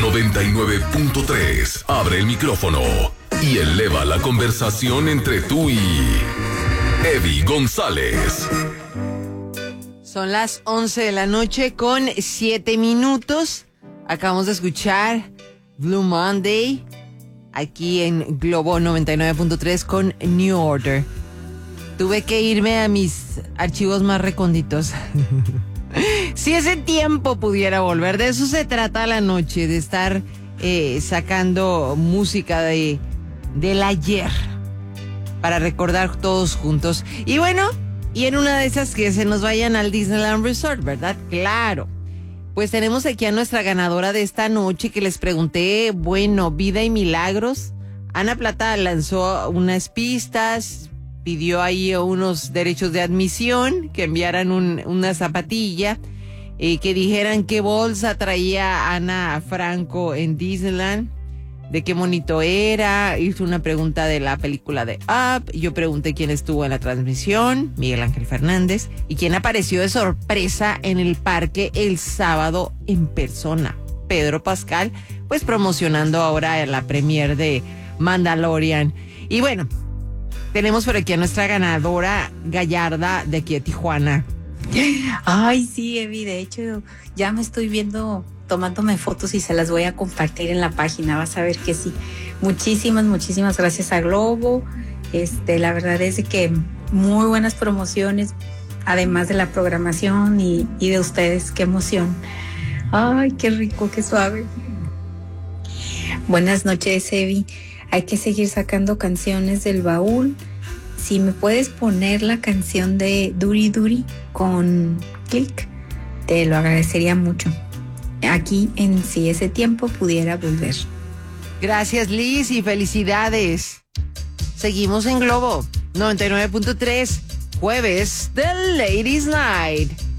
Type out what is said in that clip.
99.3. Abre el micrófono y eleva la conversación entre tú y Eddie González. Son las 11 de la noche con 7 minutos. Acabamos de escuchar Blue Monday aquí en Globo 99.3 con New Order. Tuve que irme a mis archivos más recónditos. Si ese tiempo pudiera volver, de eso se trata la noche, de estar sacando música del ayer para recordar todos juntos. Y bueno, y en una de esas que se nos vayan al Disneyland Resort, ¿verdad? Claro. Pues tenemos aquí a nuestra ganadora de esta noche que les pregunté, bueno, vida y milagros. Ana Plata lanzó unas pistas, pidió ahí unos derechos de admisión, que enviaran una zapatilla, que dijeran qué bolsa traía Ana Franco en Disneyland, de qué monito era. Hizo una pregunta de la película de Up. Yo pregunté quién estuvo en la transmisión, Miguel Ángel Fernández, y quién apareció de sorpresa en el parque el sábado en persona, Pedro Pascal, pues promocionando ahora la premier de Mandalorian. Y bueno, tenemos por aquí a nuestra ganadora Gallarda de aquí de Tijuana. Ay, sí, Evi, de hecho ya me estoy viendo tomándome fotos y se las voy a compartir en la página, vas a ver que sí. Muchísimas gracias a Globo. La verdad es que muy buenas promociones, además de la programación y de ustedes, qué emoción. Ay, qué rico, qué suave. Buenas noches, Evi. Hay que seguir sacando canciones del baúl. Si me puedes poner la canción de Duri Duri con Click, te lo agradecería mucho. Aquí en Si ese tiempo pudiera volver. Gracias, Liz, y felicidades. Seguimos en Globo 99.3, jueves de Ladies Night.